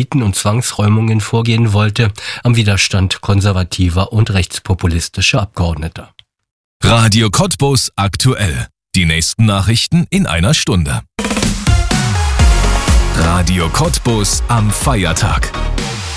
Mieten- und Zwangsräumungen vorgehen wollte, am Widerstand konservativer und rechtspopulistischer Abgeordneter. Radio Cottbus aktuell. Die nächsten Nachrichten in einer Stunde. Radio Cottbus am Feiertag.